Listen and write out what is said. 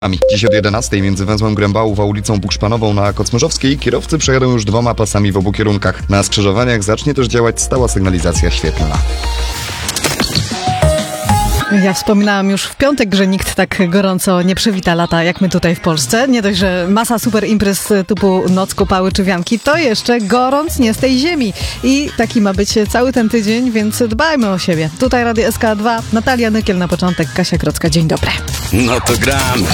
Dziś od 11 między węzłem Grębałów a ulicą Bukszpanową na Kocmyrzowskiej kierowcy przejadą już 2 pasami w obu kierunkach. Na skrzyżowaniach zacznie też działać stała sygnalizacja świetlna. Ja wspominałam już w piątek, że nikt tak gorąco nie przywita lata jak my tutaj w Polsce. Nie dość, że masa super imprez typu Noc, Kupały czy Wianki, to jeszcze gorąc nie z tej ziemi. I taki ma być cały ten tydzień, więc dbajmy o siebie. Tutaj Radio SK2, Natalia Nykiel na początek, Kasia Krocka. Dzień dobry. No to gramy.